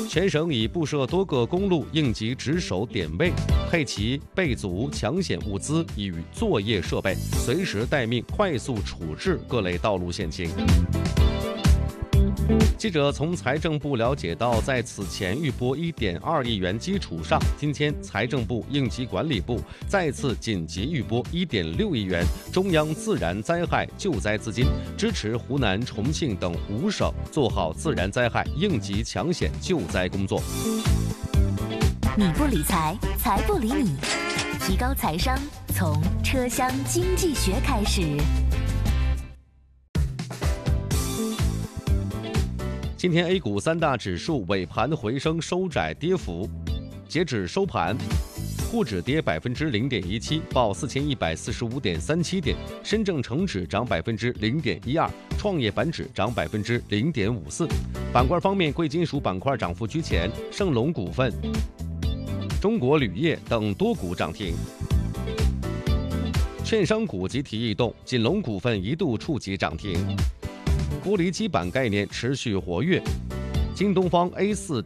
全省已布设多个公路应急值守点位，配齐备足抢险物资与作业设备，随时待命，快速处置各类道路险情。记者从财政部了解到，在此前预拨1.2亿元基础上，今天财政部应急管理部再次紧急预拨1.6亿元中央自然灾害救灾资金，支持湖南、重庆等5省做好自然灾害应急抢险救灾工作。 你不理财，财不理你，提高财商从车厢经济学开始。 今天 A 股3大指数尾盘回升收窄跌幅，截止收盘，沪指跌0.17%，报4145.37点；深证成指涨0.12%，创业板指涨0.54%。板块方面，贵金属板块涨幅居前，盛隆股份、中国铝业等多股涨停。券商股集体异动，锦龙股份一度触及涨停。玻璃基板概念持续活跃，京东方 A 4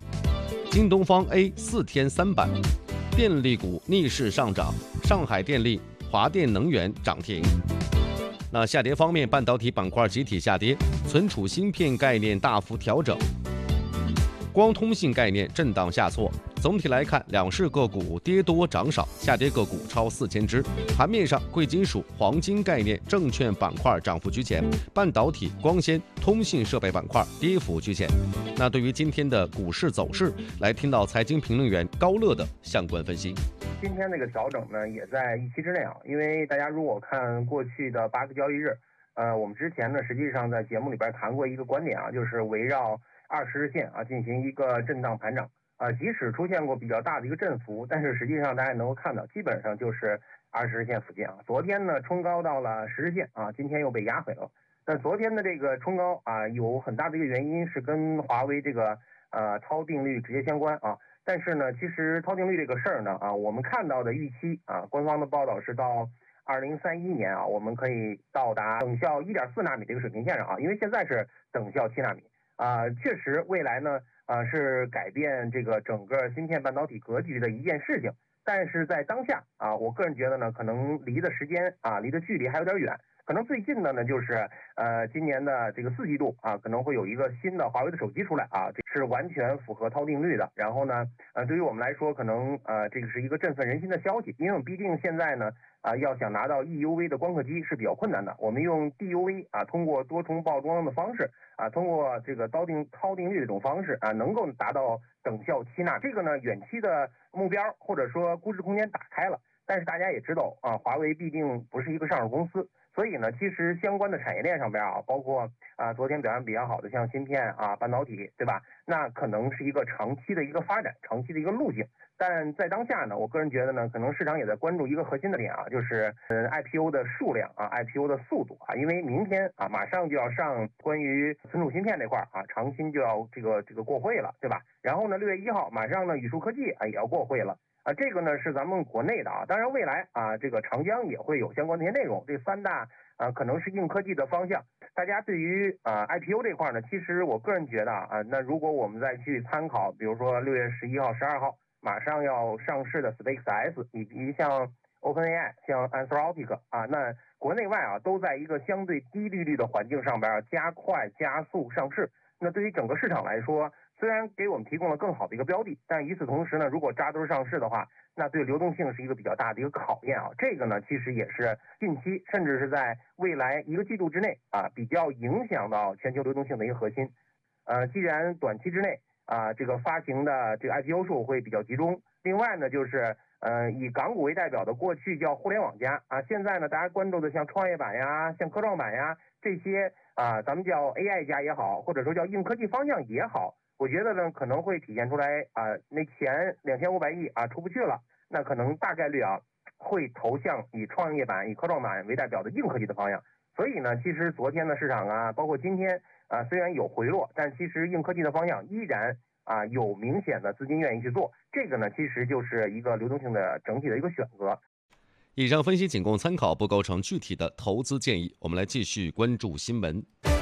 天3板，电力股逆势上涨，上海电力、华电能源涨停。那下跌方面，半导体板块集体下跌，存储芯片概念大幅调整，光通信概念震荡下挫。总体来看，两市个股跌多涨少，下跌个股超4000只。盘面上，贵金属、黄金概念、证券板块涨幅居前，半导体、光纤、通信设备板块跌幅居前。那对于今天的股市走势，来听到财经评论员高乐的相关分析。 今天这个调整呢，也在预期之内啊，因为大家如果看过去的8个交易日，我们之前呢，实际上在节目里边谈过一个观点啊，就是围绕20日线啊进行一个震荡盘整。即使出现过比较大的一个振幅，但是实际上大家能够看到，基本上就是20日线附近啊。昨天呢冲高到了10日线啊，今天又被压回了。那昨天的这个冲高啊，有很大的一个原因是跟华为这个超定律直接相关啊。但是呢，其实超定律这个事儿呢啊，我们看到的预期啊，官方的报道是到2031年啊，我们可以到达等效1.4纳米这个水平线上啊，因为现在是等效7纳米啊，确实未来呢。是改变这个整个芯片半导体格局的一件事情，但是在当下啊，我个人觉得呢，可能离的时间啊，离的距离还有点远。可能最近的呢，就是今年的这个4季度啊，可能会有一个新的华为的手机出来啊，这是完全符合超定律的。然后呢，对于我们来说，可能这个是一个振奋人心的消息，因为我们毕竟现在呢要想拿到 EUV 的光刻机是比较困难的，我们用 DUV 啊，通过多重曝光的方式啊，通过这个超定律这种方式啊，能够达到等效7纳。这个呢，远期的目标或者说估值空间打开了，但是大家也知道啊，华为毕竟不是一个上市公司。所以呢，其实相关的产业链上边啊，包括昨天表现比较好的像芯片啊、半导体，对吧？那可能是一个长期的一个发展，长期的一个路径。但在当下呢，我个人觉得呢，可能市场也在关注一个核心的点啊，就是IPO 的数量啊、IPO 的速度啊，因为明天啊马上就要上关于存储芯片这块啊，长芯就要这个过会了，对吧？然后呢，6月1号马上呢，宇树科技啊也要过会了。这个呢是咱们国内的啊，当然未来啊，这个长江也会有相关的一些内容。这3大可能是硬科技的方向。大家对于IPO 这块呢，其实我个人觉得那如果我们再去参考，比如说6月11号、12号马上要上市的 SpaceX， 以及像 OpenAI、像 Anthropic 啊，那国内外啊都在一个相对低利率的环境上边加快加速上市。那对于整个市场来说，虽然给我们提供了更好的一个标的，但与此同时呢，如果扎堆上市的话，那对流动性是一个比较大的一个考验啊。这个呢，其实也是近期甚至是在未来1个季度之内啊，比较影响到全球流动性的一个核心。既然短期之内这个发行的这个 IPO 数会比较集中，另外呢，就是以港股为代表的过去叫互联网加啊，现在呢大家关注的像创业板呀、像科创板呀这些咱们叫 AI 加也好，或者说叫硬科技方向也好。我觉得呢，可能会体现出来那前2500亿出不去了，那可能大概率会投向以创业板、以科创板为代表的硬科技的方向。所以呢，其实昨天的市场包括今天虽然有回落，但其实硬科技的方向依然有明显的资金愿意去做。这个呢，其实就是一个流动性的整体的一个选择。 以上分析仅供参考，不构成具体的投资建议。我们来继续关注新闻。